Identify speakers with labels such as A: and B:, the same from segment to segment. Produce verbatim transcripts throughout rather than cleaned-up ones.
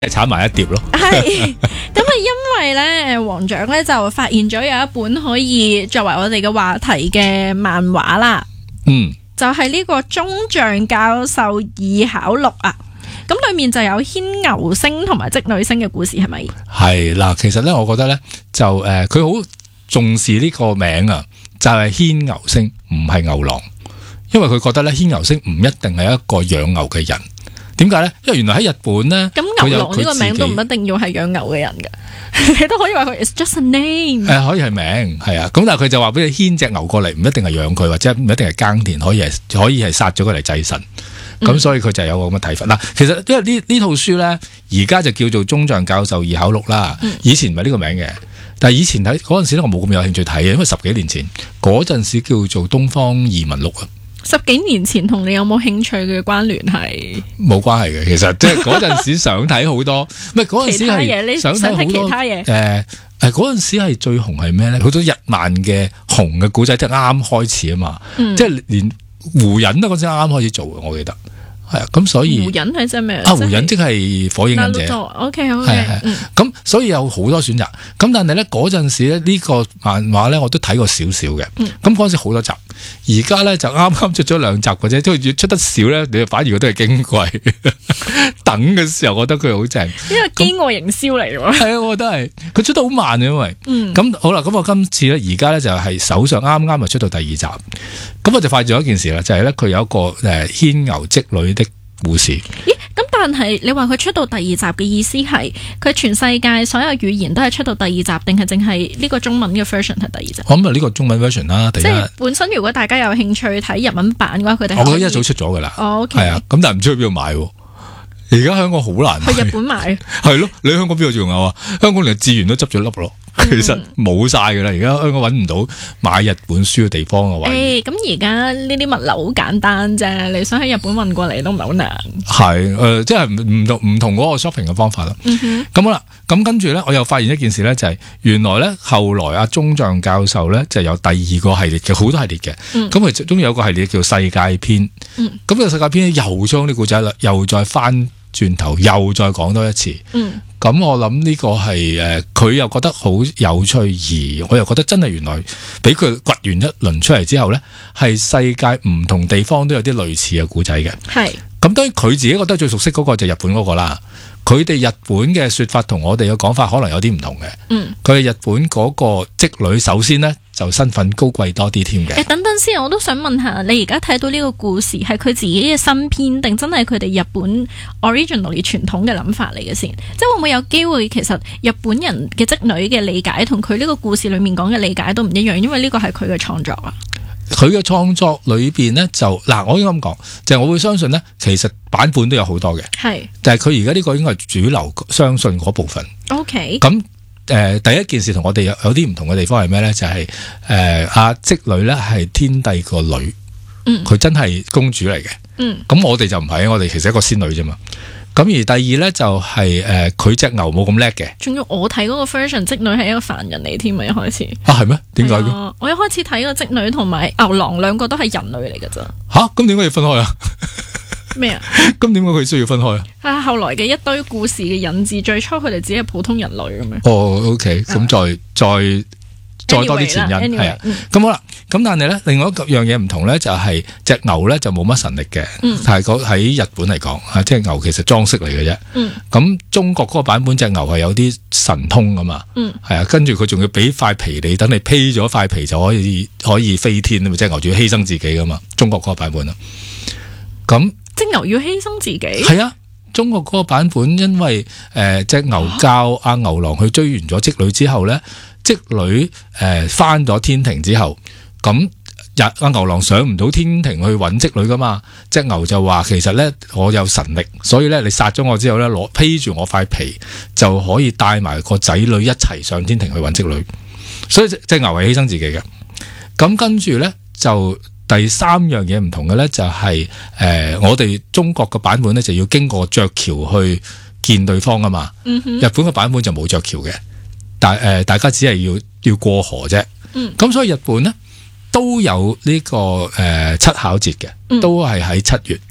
A: 炒埋一碟咯。
B: 係咁啊，因為咧，黃獎咧就發現咗有一本可以作為我哋嘅話題嘅漫畫啦。
A: 嗯，
B: 就係呢個中將教授議考錄啊。咁裏面就有牽牛星同埋織女星嘅故事，係咪？
A: 係嗱，其實咧，我覺得咧就誒，佢、呃、好重視呢個名啊，就係、是、牽牛星，唔係牛郎，因為佢覺得咧牽牛星唔一定係一個養牛嘅人。點解咧？因為原來喺日本咧，
B: 咁牛郎呢個名都唔一定要係養牛嘅人㗎，你都可以話佢 it's just a name。
A: 誒、呃，可以係名，係啊。咁但係佢就話俾你牽隻牛過嚟，唔一定係養佢，或者唔一定係耕田，可以係可以係殺咗佢嚟祭神。咁、嗯、所以佢就有個咁嘅睇法。嗱，其實因為呢呢套書咧，而家就叫做中將教授議考錄啦。以前唔係呢個名嘅，但係以前睇嗰陣時咧，我冇咁有興趣睇嘅，因為十幾年前嗰陣時叫做東方移民錄啊。
B: 十幾年前同你有冇興趣嘅關聯係
A: 冇關係嘅，其實即係嗰陣時想睇好多，唔係嗰陣時係想睇好多
B: 其他嘢。
A: 誒誒，嗰陣時係最紅係咩咧？好多日漫嘅紅嘅古仔，即係啱啱開始啊嘛，
B: 嗯、
A: 即係連胡人都嗰陣啱啱開始做嘅，我記得。係啊，咁所以
B: 胡人係即係咩？
A: 啊，胡人即係火影忍者。
B: O K O K，
A: 係係，咁所以有好多選擇。咁但係咧嗰陣時咧呢個漫畫咧，我都睇過少少嘅。咁嗰陣時好多集，而家咧就啱啱出咗兩集嘅啫，即係越出得少咧，你反而覺得係矜貴。等嘅時候，我覺得佢好正。因為
B: 飢餓營銷嚟喎。係
A: 啊，我覺得係佢出得好慢嘅，因為
B: 嗯
A: 咁好啦。咁我今次咧而家咧就係手上啱啱就出到第二集。咁我就發現咗一件事啦，就係咧佢有一個誒牽牛織女的故事。
B: 咦？咁但係你話佢出到第二集嘅意思係佢全世界所有語言都係出到第二集，定係淨係呢個中文嘅 version 係第二集？
A: 我諗啊呢個中文 version 啦，第一。即係
B: 本身如果大家有興趣睇日文版嘅話，佢哋
A: 我覺得一早出咗噶啦。
B: 哦 OK。
A: 係啊，咁但係唔知去邊度買。而家香港好難買。
B: 去日本買。
A: 係咯，你喺香港邊度仲有啊？香港連資源都執咗粒咯。其實冇晒噶啦，而家香港搵唔到買日本書嘅地方嘅位。誒，
B: 咁而家呢啲物流好簡單啫，你想喺日本運過嚟都唔係好難。
A: 係誒、呃，即係唔同唔同嗰個 shopping 嘅方法啦。咁、嗯、好啦，咁跟住咧，我又發現一件事咧，就係、是、原來咧後來阿中將教授咧就有第二個系列嘅，好多系列嘅。咁佢終於有個系列叫世界篇。咁、嗯、個世界篇又將啲故仔啦，又再翻轉頭，又再講多一次。嗯。咁我諗呢個係誒，佢、呃、又覺得好有趣，而我又覺得真係原來俾佢掘完一輪出嚟之後咧，係世界唔同地方都有啲類似嘅故仔嘅。係。咁當然佢自己覺得最熟悉嗰個就係日本嗰個啦。佢哋日本嘅說法同我哋嘅講法可能有啲唔同嘅。嗯。佢係日本嗰個織女，首先呢就身份高貴多啲添嘅。
B: 誒，等等先，我都想問下，你而家睇到呢個故事係佢自己嘅新編，定真係佢哋日本 originally 傳統嘅諗法嚟嘅先？即係會唔會有機會，其實日本人嘅織女嘅理解同佢呢個故事裏面講嘅理解都唔一樣，因為呢個係佢嘅創作啊。
A: 佢嘅創作裏邊呢，就嗱，我應該咁講，就係、我會相信呢，其實版本都有好多嘅，係，但係佢而家呢個應該係主流相信嗰部分。OK，咁誒、呃，第一件事同我哋有有啲唔同嘅地方係咩呢？就係誒阿織女呢係天帝個女，嗯，佢真係公主嚟嘅，嗯，咁我哋就唔係，我哋其實係一個仙女啫嘛。咁而第二咧就係、是、誒，佢、呃、隻牛冇咁叻嘅。仲要我睇嗰個 version 織女係一個凡人嚟添啊！一開始啊係咩？點解嘅？我一開始睇個織女同埋牛郎兩個都係人類嚟噶咋。吓，咁點解要分開啊？咩啊？咁點解佢需要分開啊？啊，後來嘅一堆故事嘅引致，最初佢哋只係普通人類咁樣。哦 ，OK，咁再再。再多啲前因係、anyway, 啊，咁、嗯、好啦，咁但係咧，另外一樣嘢唔同咧，就係、是、隻牛咧就冇乜神力嘅，但係喺日本嚟講，啊，即係牛其實裝飾嚟嘅啫。咁、嗯、中國嗰個版本隻牛係有啲神通噶嘛，係、嗯、啊，跟住佢仲要俾塊皮你，等你披咗塊皮就可以可以飛天啊嘛，即係牛仲要犧牲自己噶嘛，中國嗰個版本啊。咁隻牛要犧牲自己？係啊，中國嗰個版本因為誒隻、呃、牛教阿牛郎去追完咗織女之後咧。織女誒翻咗天庭之後，咁日阿牛郎上唔到天庭去揾織女噶嘛？隻牛就話其實咧我有神力，所以咧你殺咗我之後咧攞披住我塊皮就可以帶埋個仔女一齊上天庭去揾織女，所以隻牛係犧牲自己嘅。咁跟住咧就第三樣嘢唔同嘅咧就係、是、誒、呃、我哋中國嘅版本咧就要經過鵲橋去見對方啊嘛、嗯，日本嘅版本就冇鵲橋嘅。但誒、呃，大家只係要要過河啫。嗯，咁所以日本咧都有呢、這個誒、呃、七巧節嘅，都係喺七月。咁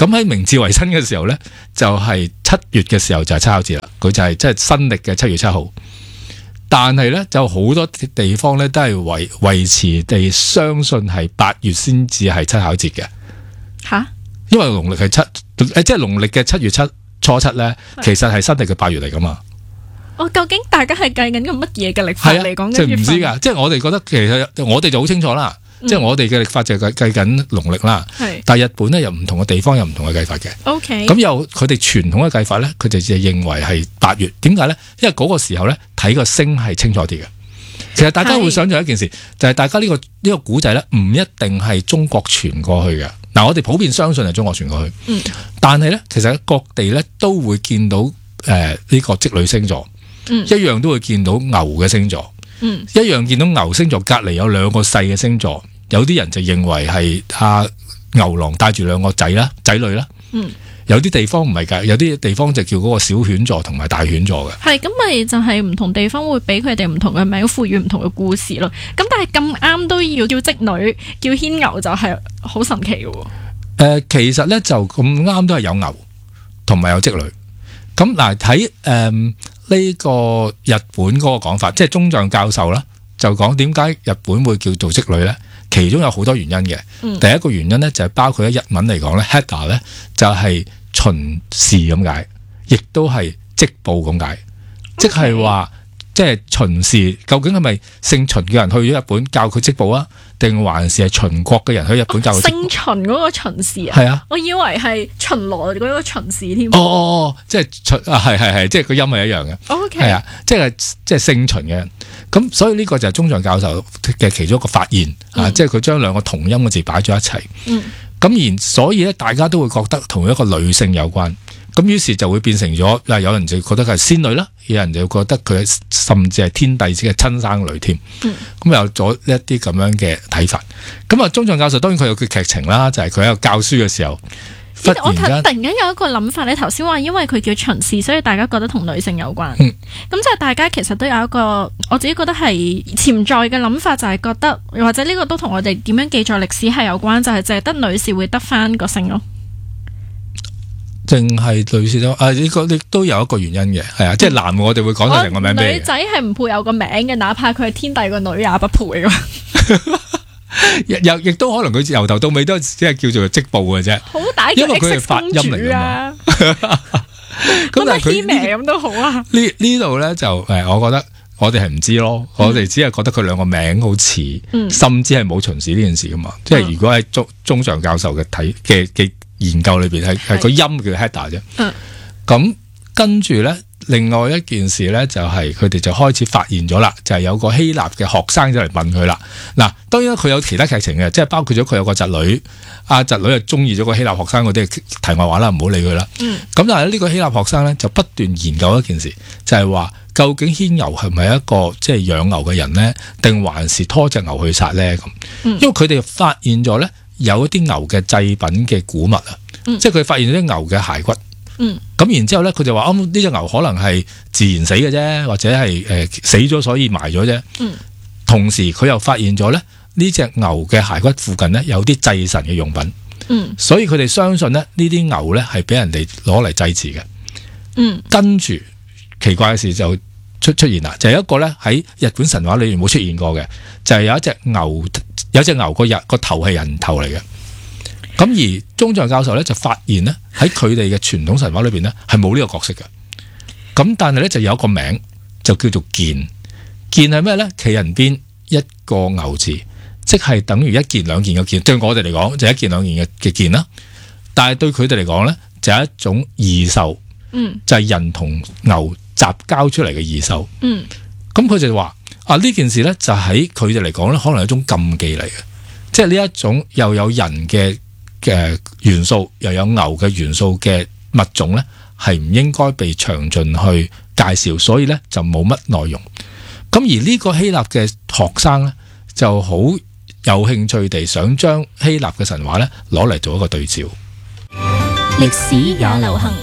A: 咁喺明治維新嘅時候咧，就係、是、七月嘅時候就係七巧節啦，佢就係即係新曆嘅七月七號。但係咧，就好多地方咧都係維維持地相信係八月先至係七巧節嘅。吓哈，因為農曆係七誒，即係農曆嘅七月七初七咧，其實係新曆嘅八月嚟噶嘛。
B: 我、哦、究竟大家係計緊個乜嘢嘅曆法嚟講嘅？
A: 即係唔知噶，即係我哋覺得其實我哋就好清楚啦。嗯、即係我哋嘅曆法就係計計緊農曆啦。係是，但係日本咧有唔同嘅地方有唔同嘅計法嘅。O K，咁有佢哋傳統嘅計法咧，佢哋就認為係八月。點解咧？因為嗰個時候咧睇個星係清楚啲嘅。其實大家會想象一件事，是就係大家呢、這個呢、這個古仔咧，唔一定係中國傳過去嘅。嗱，我哋普遍相信係中國傳過去。嗯，但係咧，其實各地咧都會見到誒呢、呃這個織女星座。嗯、一樣都會見到牛嘅星座，嗯、一樣見到牛星座隔籬有兩個細嘅星座，有啲人就認為係阿牛郎帶住兩個仔啦、仔女啦，嗯、有啲地方唔係噶，有啲地方就叫嗰個小犬座同埋大犬座嘅。係咁咪就係唔同地方會俾佢哋唔同嘅名，賦予唔同嘅故事咯。咁但係咁啱都要叫織女、叫牽牛，就係好神奇嘅。誒、呃，其實咧就咁啱都係有牛同埋有織女。咁嗱睇誒。呢個日本嗰個講法，即係中將教授啦，就講點解日本會叫做織女咧？其中有好多原因嘅。嗯、第一個原因咧就係包括喺日文嚟講咧 ，hada 咧就係巡視咁解，亦都係織布咁解，即係話即係巡視。究竟係咪姓秦嘅人去咗日本教佢織布啊？定還是係秦國嘅人去日本教佢織布？姓秦嗰個巡視啊？係啊，我以為係巡邏嗰個巡視添。哦哦哦，即係秦啊，係係係，即係個音係一樣嘅。O K，係啊，即係即係姓秦嘅人。咁所以呢個就係中將教授嘅其中一個發現、嗯、啊，即係佢將兩個同音嘅字擺咗一齊。嗯。咁然所以咧，大家都會覺得同一個女性有關。咁於是就會變成咗，嗱，有人就覺得佢係仙女啦，有人就覺得佢甚至係天帝之嘅親生女添。咁、嗯、有咗一啲咁樣嘅睇法。咁啊，中將教授當然佢有佢劇情啦，就係佢喺度教書嘅時候，忽然間突然間有一個諗法，你頭先話因為佢叫巡視，所以大家覺得同女性有關。咁、嗯、就係大家其實都有一個，我自己覺得係潛在嘅諗法，就係覺得或者呢個都同我哋點樣記載歷史係有關，就係淨係得女士會得翻個姓咯。淨係女士都啊，呢個亦都有一個原因嘅，係啊，即係男我哋會講成個名俾你。女仔係唔配有個名嘅，哪怕佢係天帝個女也不配噶。又亦都可能佢由頭到尾都只係叫做織布嘅啫。好打，因為佢係發音嚟噶嘛。咁但係佢名咁都好啊。呢呢度咧就誒，我覺得我哋係唔知咯，嗯、我哋只係覺得佢兩個名好似，嗯、甚至係冇巡視呢件事噶嘛。嗯、即係如果係中中將教授嘅睇嘅嘅。研究裏邊係係個音叫 Heda 啫，咁、嗯、跟住咧，另外一件事咧就係佢哋就開始發現咗啦，就係、是、有個希臘嘅學生就嚟問佢啦。嗱，當然佢有其他劇情嘅，即係包括咗佢有個侄女，阿侄女就中意咗個希臘學生嗰啲題外話啦，唔好理佢啦。咁、嗯、但係呢個希臘學生咧就不斷研究一件事，就係、是、話究竟牽牛係咪一個即係養牛嘅人咧，定還是拖隻牛去殺咧？咁，因為佢哋發現咗咧。有一啲牛嘅祭品嘅古物啊，嗯、即係佢發現咗啲牛嘅骸骨，咁、嗯、然之後咧，佢就話：哦，呢隻牛可能係自然死嘅啫，或者係誒、呃、死咗所以埋咗啫。嗯、同時佢又發現咗咧，呢隻牛嘅骸骨附近咧有啲祭神嘅用品，嗯、所以佢哋相信咧呢啲牛咧係俾人哋攞嚟祭祀嘅。嗯、跟住奇怪嘅事就出出現啦，就係、是、一個咧喺日本神話裏面冇出現過嘅，就係、是、有一隻牛。有隻牛個日個頭係人頭嚟嘅，咁而中將教授咧就發現咧喺佢哋嘅傳統神話裏邊咧係冇呢個角色嘅，咁但係咧就有一個名就叫做劍，劍係咩咧？企人邊一個牛字，即係等於一件兩件嘅劍。對我哋嚟講就係一件兩件嘅嘅劍啦，但係對佢哋嚟講咧就係一種異獸，嗯，就係人同牛雜交出嚟嘅異獸，嗯，咁佢就話。啊！呢件事咧就喺佢哋嚟講咧，可能係一種禁忌嚟嘅，即係呢一種又有人嘅嘅元素，又有牛嘅元素嘅物種咧，係唔應該被詳盡去介紹，所以咧就冇乜內容。咁而呢個希臘嘅學生咧，就好有興趣地想將希臘嘅神話咧攞嚟做一個對照。歷史也流行，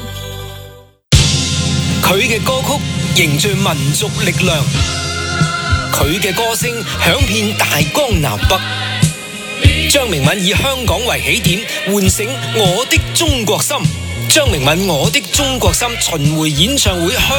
A: 佢嘅歌曲凝聚民族力量。佢嘅歌聲響遍大江南北，
C: 張明敏以香港為起點，喚醒我的中國心。張明敏我的中國心巡迴演唱會香